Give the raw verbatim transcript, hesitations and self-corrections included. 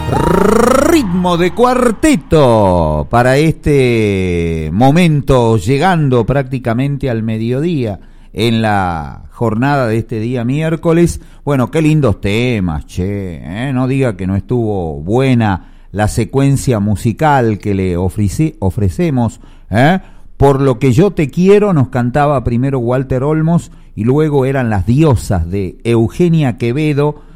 Ritmo de cuarteto para este momento, llegando prácticamente al mediodía en la jornada de este día miércoles. Bueno, qué lindos temas, che, ¿eh? No diga que no estuvo buena la secuencia musical que le ofrece, ofrecemos, ¿eh? Por lo que yo te quiero nos cantaba primero Walter Olmos y luego eran Las Diosas de Eugenia Quevedo,